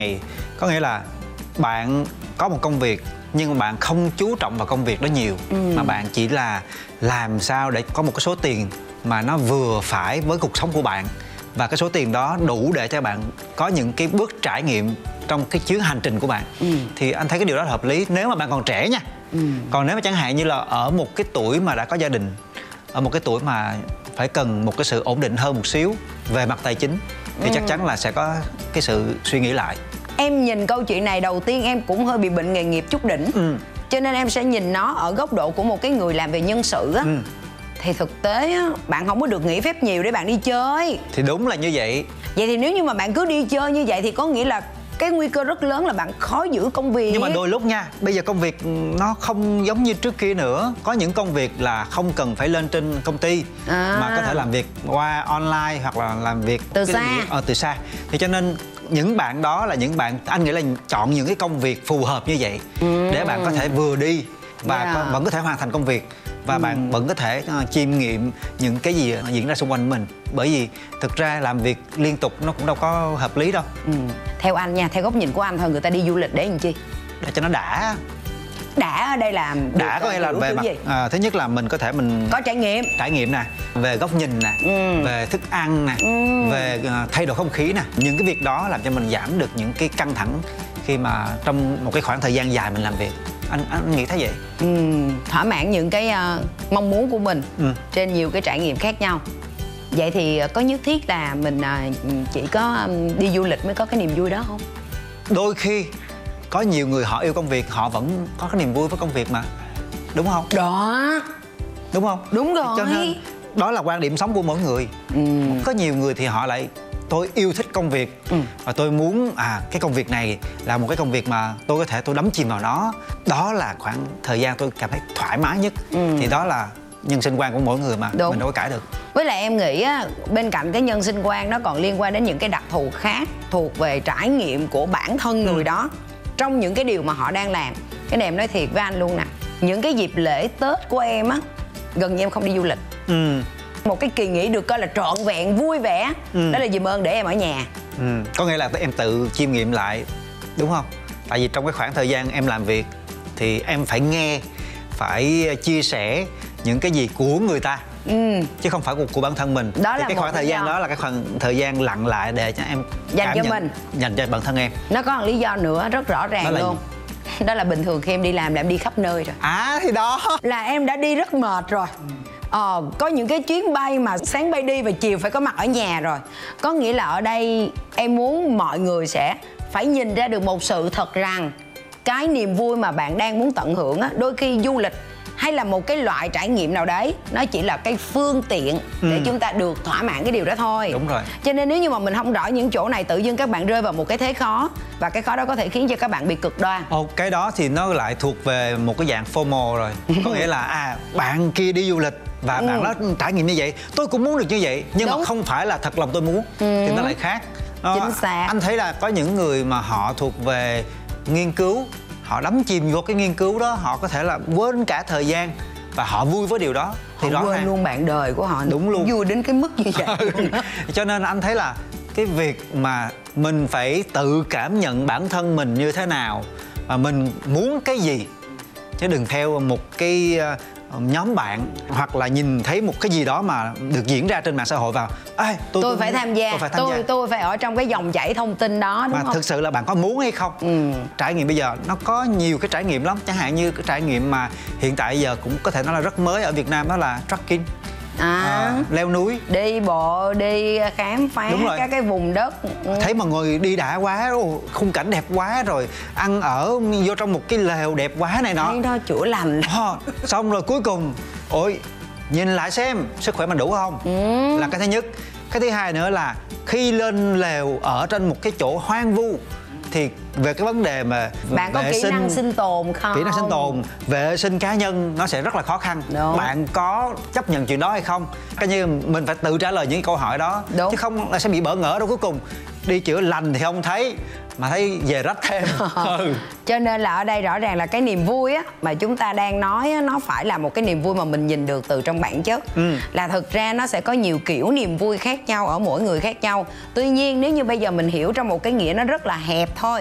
Có nghĩa là bạn có một công việc nhưng mà bạn không chú trọng vào công việc đó nhiều, mà bạn chỉ là làm sao để có một cái số tiền mà nó vừa phải với cuộc sống của bạn, và cái số tiền đó đủ để cho bạn có những cái bước trải nghiệm trong cái chuyến hành trình của bạn. Thì anh thấy cái điều đó là hợp lý nếu mà bạn còn trẻ nha. Còn nếu mà chẳng hạn như là ở một cái tuổi mà đã có gia đình, ở một cái tuổi mà phải cần một cái sự ổn định hơn một xíu về mặt tài chính, thì chắc chắn là sẽ có cái sự suy nghĩ lại. Em nhìn câu chuyện này đầu tiên em cũng hơi bị bệnh nghề nghiệp chút đỉnh. Cho nên em sẽ nhìn nó ở góc độ của một cái người làm về nhân sự á. Thì thực tế á, bạn không có được nghỉ phép nhiều để bạn đi chơi. Thì đúng là như vậy. Vậy thì nếu như mà bạn cứ đi chơi như vậy thì có nghĩa là cái nguy cơ rất lớn là bạn khó giữ công việc. Nhưng mà đôi lúc nha, bây giờ công việc nó không giống như trước kia nữa. Có những công việc là không cần phải lên trên công ty, mà có thể làm việc qua online hoặc là làm việc từ xa. Từ xa. Thì cho nên những bạn đó là những bạn, anh nghĩ là chọn những cái công việc phù hợp như vậy, để bạn có thể vừa đi và vẫn có thể hoàn thành công việc, và bạn vẫn có thể chiêm nghiệm những cái gì diễn ra xung quanh mình. Bởi vì thực ra làm việc liên tục nó cũng đâu có hợp lý đâu. Theo anh nha, theo góc nhìn của anh thôi, người ta đi du lịch để làm chi? Để cho nó đã. Đã ở đây là đã có nghĩa là về mặt thứ nhất là mình có thể mình có trải nghiệm nè, về góc nhìn nè, về thức ăn nè, về thay đổi không khí nè. Những cái việc đó làm cho mình giảm được những cái căng thẳng khi mà trong một cái khoảng thời gian dài mình làm việc. Anh nghĩ thế vậy. Thỏa mãn những cái mong muốn của mình trên nhiều cái trải nghiệm khác nhau. Vậy thì có nhất thiết là mình chỉ có đi du lịch mới có cái niềm vui đó không? Đôi khi có nhiều người họ yêu công việc, họ vẫn có cái niềm vui với công việc mà, đúng không? Đó. Đúng không? Đúng rồi. Cho nên đó là quan điểm sống của mỗi người. Có nhiều người thì họ lại tôi yêu thích công việc, và tôi muốn cái công việc này là một cái công việc mà tôi có thể tôi đắm chìm vào nó. Đó là khoảng thời gian tôi cảm thấy thoải mái nhất. Thì đó là nhân sinh quan của mỗi người mà. Đúng. Mình đâu có cãi được. Với lại em nghĩ á, bên cạnh cái nhân sinh quan nó còn liên quan đến những cái đặc thù khác thuộc về trải nghiệm của bản thân người đó trong những cái điều mà họ đang làm. Cái này em nói thiệt với anh luôn nè, những cái dịp lễ Tết của em á, gần như em không đi du lịch. Một cái kỳ nghỉ được coi là trọn vẹn vui vẻ, đó là dùm ơn để em ở nhà. Có nghĩa là em tự chiêm nghiệm lại, đúng không? Tại vì trong cái khoảng thời gian em làm việc thì em phải nghe, phải chia sẻ những cái gì của người ta, chứ không phải của bản thân mình. Đó thì là cái khoảng thời gian đó là cái khoảng thời gian lặng lại để cho em dành cho nhận, mình, dành cho bản thân em. Nó có một lý do nữa rất rõ ràng luôn. Đó là bình thường khi em đi làm là em đi khắp nơi rồi. Thì đó là em đã đi rất mệt rồi. Có những cái chuyến bay mà sáng bay đi và chiều phải có mặt ở nhà rồi. Có nghĩa là ở đây em muốn mọi người sẽ phải nhìn ra được một sự thật rằng cái niềm vui mà bạn đang muốn tận hưởng á, đôi khi du lịch hay là một cái loại trải nghiệm nào đấy, nó chỉ là cái phương tiện để chúng ta được thỏa mãn cái điều đó thôi. Đúng rồi. Cho nên nếu như mà mình không rõ những chỗ này, tự dưng các bạn rơi vào một cái thế khó, và cái khó đó có thể khiến cho các bạn bị cực đoan. Cái đó thì nó lại thuộc về một cái dạng FOMO rồi. Có nghĩa là bạn kia đi du lịch và bạn đó trải nghiệm như vậy, tôi cũng muốn được như vậy, nhưng mà không phải là thật lòng tôi muốn, thì nó lại khác. Chính xác. Anh thấy là có những người mà họ thuộc về nghiên cứu, họ đắm chìm vô cái nghiên cứu đó, họ có thể là quên cả thời gian và họ vui với điều đó. Thì họ quên luôn bạn đời của họ. Đúng luôn. Vui đến cái mức như vậy. Cho nên anh thấy là cái việc mà mình phải tự cảm nhận bản thân mình như thế nào và mình muốn cái gì, chứ đừng theo một cái nhóm bạn hoặc là nhìn thấy một cái gì đó mà được diễn ra trên mạng xã hội vào tôi phải tham gia, tôi phải ở trong cái dòng chảy thông tin đó, đúng mà không? thực sự là bạn có muốn hay không? Trải nghiệm bây giờ nó có nhiều cái trải nghiệm lắm, chẳng hạn như cái trải nghiệm mà hiện tại giờ cũng có thể nói là rất mới ở Việt Nam, đó là trekking. Leo núi, đi bộ, đi khám phá các cái vùng đất. Thấy mọi người đi đã quá, khung cảnh đẹp quá, rồi ăn ở vô trong một cái lều đẹp quá này nọ. Thấy đó chữa lành. Xong rồi cuối cùng nhìn lại xem sức khỏe mình đủ không, là cái thứ nhất. Cái thứ hai nữa là khi lên lều ở trên một cái chỗ hoang vu thì về cái vấn đề mà bạn có kỹ năng sinh tồn không? Kỹ năng sinh tồn, vệ sinh cá nhân nó sẽ rất là khó khăn. Bạn có chấp nhận chuyện đó hay không? Coi như mình phải tự trả lời những câu hỏi đó. Chứ không là sẽ bị bỡ ngỡ đâu. Cuối cùng đi chữa lành thì không thấy, mà thấy về rách thêm. Cho nên là ở đây rõ ràng là cái niềm vui á mà chúng ta đang nói á, nó phải là một cái niềm vui mà mình nhìn được từ trong bản chất. Là thực ra nó sẽ có nhiều kiểu niềm vui khác nhau ở mỗi người khác nhau. Tuy nhiên nếu như bây giờ mình hiểu trong một cái nghĩa nó rất là hẹp thôi,